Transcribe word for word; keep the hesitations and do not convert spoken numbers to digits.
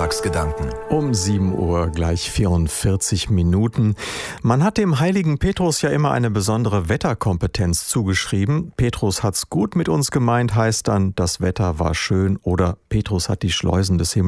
Sonntagsgedanken. Um sieben Uhr gleich vierundvierzig Minuten. Man hat dem heiligen Petrus ja immer eine besondere Wetterkompetenz zugeschrieben. Petrus hat's gut mit uns gemeint, heißt dann, das Wetter war schön, oder Petrus hat die Schleusen des Himmels